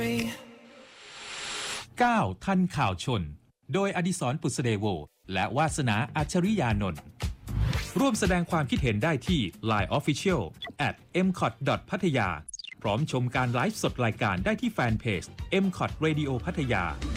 9 ทันข่าวชนโดยอดิศร ปุษเดโวและวาสนาอัจฉริยานนท์ร่วมแสดงความคิดเห็นได้ที่ Line Official @mcot.pattaya พร้อมชมการไลฟ์สดรายการได้ที่แฟนเพจ mcot Radio พัทยา